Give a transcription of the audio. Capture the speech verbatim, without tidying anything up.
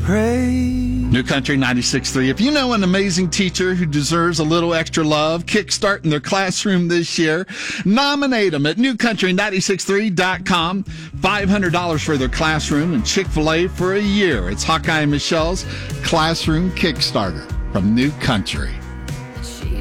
Pray. New Country ninety-six point three. If you know an amazing teacher who deserves a little extra love, kickstarting their classroom this year, nominate them at new country ninety-six point three dot com. five hundred dollars for their classroom and Chick-fil-A for a year. It's Hawkeye and Michelle's Classroom Kickstarter from New Country.